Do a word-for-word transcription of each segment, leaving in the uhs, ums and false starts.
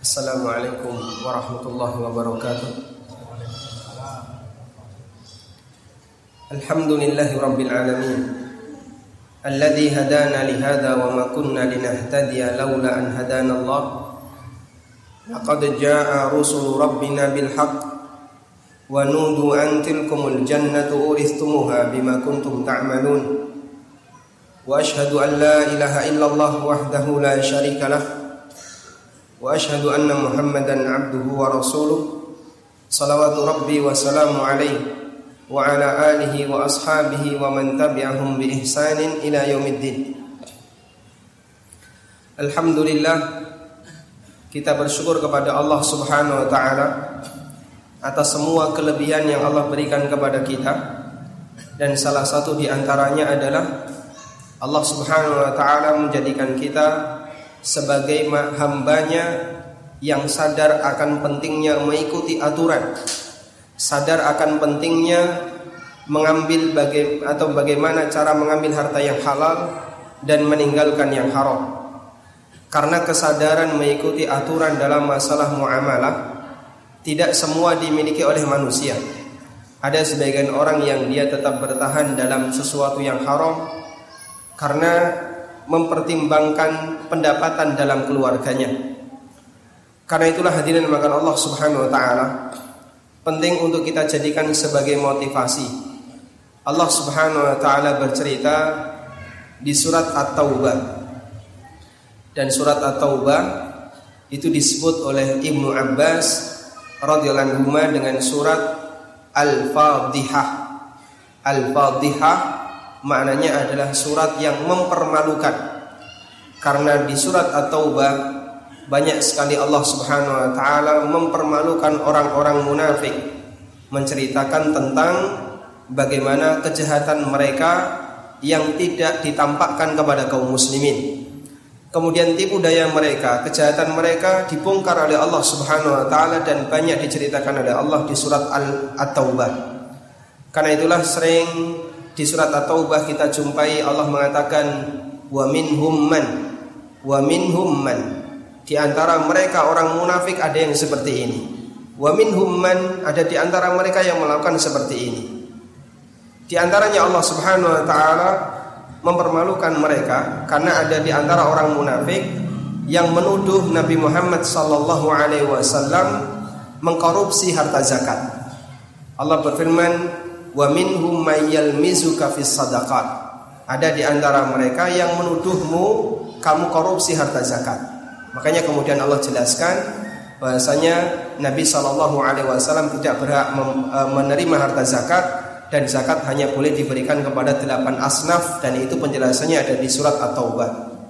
Assalamualaikum warahmatullahi wabarakatuh. Alhamdulillahi rabbil alamin, alladzi hadana li hadza wa ma kunna linahtadiya laula an hadana Allah. Laqad jaa rusulu rabbina bil haqq wa nudu an tilkumul jannatu uristumuha bima kuntum ta'malun. Wa ashhadu an la ilaha illallah wahdahu la syarika lah wa ashhadu anna Muhammadan abduhu wa rasuluh. Salawatu rabbi wa salamu alaihi wa ala alihi wa ashabihi wa man tabi'ahum bi ihsanin ila yaumiddin. Alhamdulillah, kita bersyukur kepada Allah Subhanahu wa taala atas semua kelebihan yang Allah berikan kepada kita, dan salah satu di antaranya adalah Allah Subhanahu wa taala menjadikan kita sebagai hambanya yang sadar akan pentingnya mengikuti aturan, sadar akan pentingnya mengambil baga- atau bagaimana cara mengambil harta yang halal dan meninggalkan yang haram. Karena kesadaran mengikuti aturan dalam masalah muamalah tidak semua dimiliki oleh manusia. Ada sebagian orang yang dia tetap bertahan dalam sesuatu yang haram karena mempertimbangkan pendapatan dalam keluarganya. Karena itulah hadirin maka Allah Subhanahu wa taala penting untuk kita jadikan sebagai motivasi. Allah Subhanahu wa taala bercerita di surat At-Taubah, dan surat At-Taubah itu disebut oleh Ibnu Abbas radhiyallahu anhu dengan surat Al-Fadhihah. Al-Fadhihah maknanya adalah surat yang mempermalukan. Karena di surat At-Taubah banyak sekali Allah Subhanahu wa taala mempermalukan orang-orang munafik, menceritakan tentang bagaimana kejahatan mereka yang tidak ditampakkan kepada kaum muslimin. Kemudian tipu daya mereka, kejahatan mereka dibongkar oleh Allah Subhanahu wa taala dan banyak diceritakan oleh Allah di surat At-Taubah. Karena itulah sering di surat At-Taubah kita jumpai Allah mengatakan wa minhum man, wa minhum man, di antara mereka orang munafik ada yang seperti ini. Wa minhum man, ada di antara mereka yang melakukan seperti ini. Di antaranya Allah Subhanahu wa taala mempermalukan mereka karena ada di antara orang munafik yang menuduh Nabi Muhammad sallallahu alaihi wasallam mengkorupsi harta zakat. Allah berfirman wa minhum may yalmizuka fis sadaqat, ada di antara mereka yang menuduhmu kamu korupsi harta zakat. Makanya kemudian Allah jelaskan bahasanya Nabi sallallahu alaihi wasallam tidak berhak menerima harta zakat, dan zakat hanya boleh diberikan kepada delapan asnaf, dan itu penjelasannya ada di surat At-Taubah.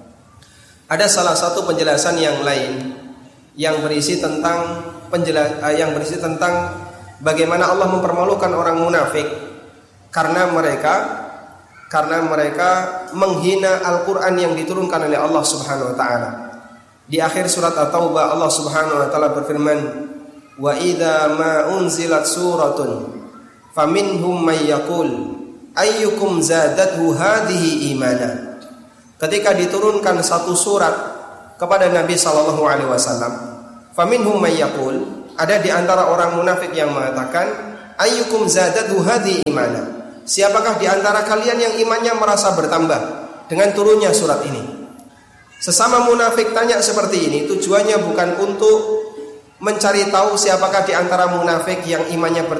Ada salah satu penjelasan yang lain yang berisi tentang penjelas yang berisi tentang bagaimana Allah mempermalukan orang munafik karena mereka karena mereka menghina Al-Qur'an yang diturunkan oleh Allah Subhanahu wa taala. Di akhir surat At-Taubah Allah Subhanahu wa taala berfirman, "Wa idza ma unzilat suratun faminhum may yaqul ayyukum zadathu hadhihi imana." Ketika diturunkan satu surat kepada Nabi sallallahu alaihi wasallam, faminhum may yaqul, ada di antara orang munafik yang mengatakan ayyukum zadathu hadhihi imana, siapakah di antara kalian yang imannya merasa bertambah dengan turunnya surat ini? Sesama munafik tanya seperti ini tujuannya bukan untuk mencari tahu siapakah di antara munafik yang imannya bertambah